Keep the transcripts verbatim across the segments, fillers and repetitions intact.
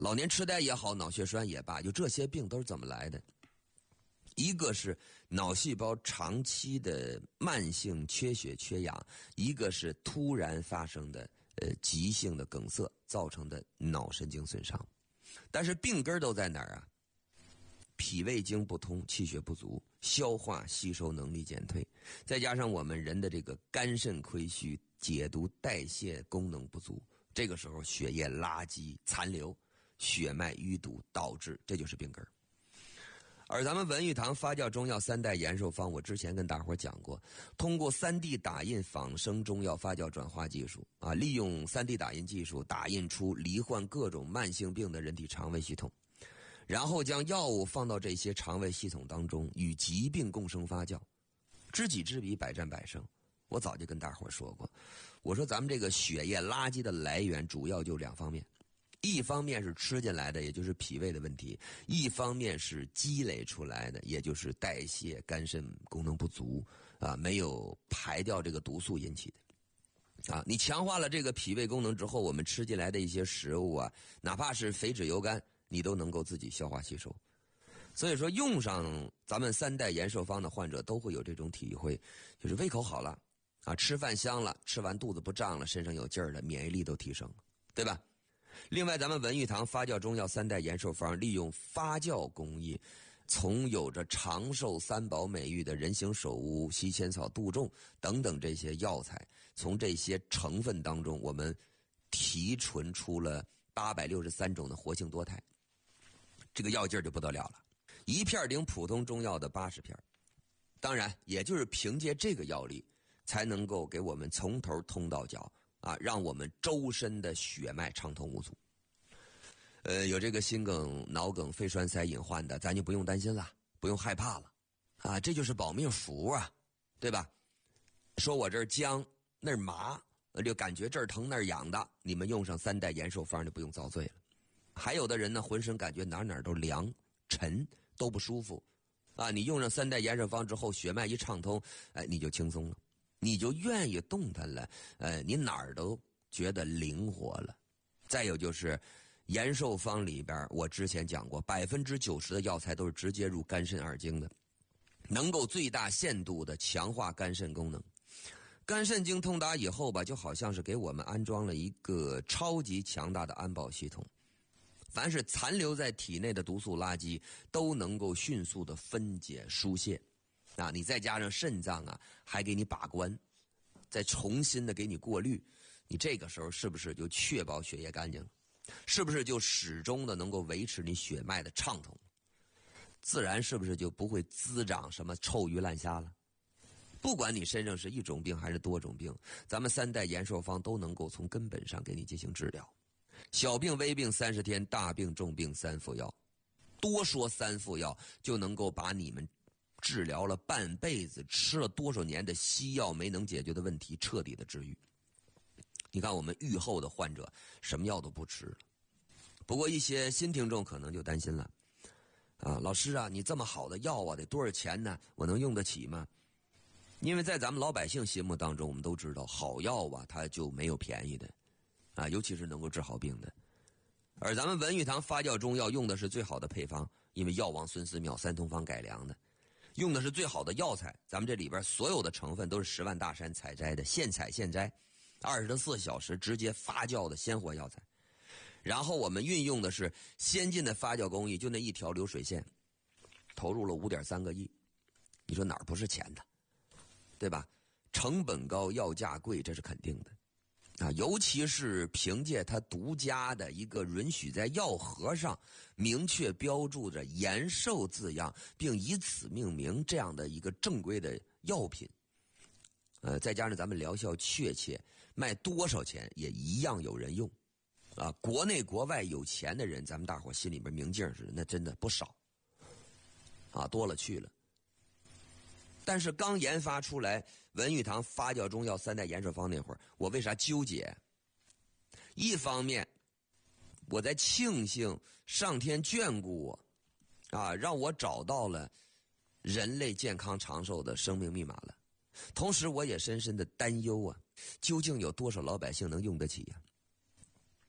老年痴呆也好，脑血栓也罢，就这些病都是怎么来的？一个是脑细胞长期的慢性缺血缺氧，一个是突然发生的呃急性的梗塞造成的脑神经损伤。但是病根都在哪儿啊？脾胃经不通，气血不足，消化吸收能力减退，再加上我们人的这个肝肾亏虚，解毒代谢功能不足，这个时候血液垃圾残留，血脉淤堵导致，这就是病根。而咱们文玉堂发酵中药三代延寿方，我之前跟大伙讲过，通过 三 D 打印仿生中药发酵转化技术啊，利用 三 D 打印技术打印出罹患各种慢性病的人体肠胃系统，然后将药物放到这些肠胃系统当中，与疾病共生发酵，知己知彼，百战百胜。我早就跟大伙说过，我说咱们这个血液垃圾的来源主要就两方面，一方面是吃进来的，也就是脾胃的问题，一方面是积累出来的，也就是代谢肝肾功能不足啊，没有排掉这个毒素引起的啊。你强化了这个脾胃功能之后，我们吃进来的一些食物啊，哪怕是肥脂油甘，你都能够自己消化吸收。所以说用上咱们三代延寿方的患者都会有这种体会，就是胃口好了啊，吃饭香了，吃完肚子不胀了，身上有劲儿了，免疫力都提升了，对吧？另外咱们文玉堂发酵中药三代延寿方利用发酵工艺，从有着长寿三宝美誉的人形首乌、西千草、杜仲等等这些药材，从这些成分当中我们提纯出了八百六十三种的活性多肽，这个药劲儿就不得了了，一片顶普通中药的八十片。当然也就是凭借这个药力才能够给我们从头通到脚啊，让我们周身的血脉畅通无阻。呃，有这个心梗、脑梗、肺栓塞隐患的，咱就不用担心了，不用害怕了，啊，这就是保命符啊，对吧？说我这儿僵那儿麻，就感觉这儿疼那儿痒的，你们用上三代延寿方就不用遭罪了。还有的人呢，浑身感觉哪哪都凉、沉，都不舒服，啊，你用上三代延寿方之后，血脉一畅通，哎，你就轻松了。你就愿意动弹了，呃，你哪儿都觉得灵活了。再有就是延寿方里边，我之前讲过，百分之九十的药材都是直接入肝肾二经的，能够最大限度的强化肝肾功能。肝肾经通达以后吧，就好像是给我们安装了一个超级强大的安保系统，凡是残留在体内的毒素垃圾都能够迅速的分解疏泄。啊，你再加上肾脏啊，还给你把关，再重新的给你过滤，你这个时候是不是就确保血液干净了？是不是就始终的能够维持你血脉的畅通？自然是不是就不会滋长什么臭鱼烂虾了？不管你身上是一种病还是多种病，咱们三代延寿方都能够从根本上给你进行治疗。小病微病三十天，大病重病三副药，多说三副药就能够把你们治疗了半辈子吃了多少年的西药没能解决的问题彻底的治愈。你看我们愈后的患者什么药都不吃了。不过一些新听众可能就担心了啊，老师啊，你这么好的药啊，得多少钱呢？我能用得起吗？因为在咱们老百姓心目当中，我们都知道好药啊，它就没有便宜的啊，尤其是能够治好病的。而咱们文玉堂发酵中药用的是最好的配方，因为药王孙思邈三通方改良的，用的是最好的药材，咱们这里边所有的成分都是十万大山采摘的，现采现摘，二十四小时直接发酵的鲜活药材。然后我们运用的是先进的发酵工艺，就那一条流水线，投入了 五点三个亿。你说哪儿不是钱的，对吧？成本高，药价贵，这是肯定的啊，尤其是凭借它独家的一个允许在药盒上明确标注着延寿字样，并以此命名这样的一个正规的药品，呃，再加上咱们疗效确切，卖多少钱也一样有人用啊！国内国外有钱的人，咱们大伙心里边明镜似的，那真的不少啊，多了去了。但是刚研发出来文玉堂发酵中药三代延寿方那会儿，我为啥纠结？一方面我在庆幸上天眷顾我啊，让我找到了人类健康长寿的生命密码了，同时我也深深的担忧啊，究竟有多少老百姓能用得起呀、啊？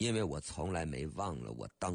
因为我从来没忘了我当